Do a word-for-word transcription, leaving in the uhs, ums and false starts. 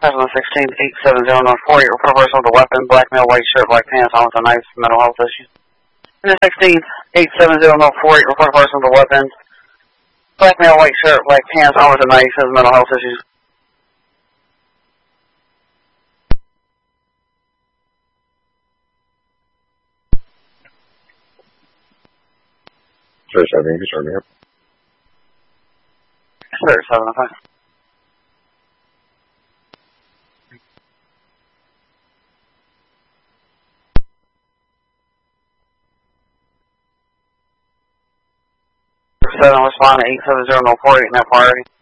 sixteen, eight seven zero, North forty, report person with a weapon, black male, white shirt, black pants, on with a knife, mental health issue. sixteen, eight seven zero, North forty, report person with a weapon, black male, white shirt, black pants, on with a knife, has mental health issues. Sure, seven, you can start me up. Sure, seven, okay. seven, respond to eight seven zero, no four eight, net priority.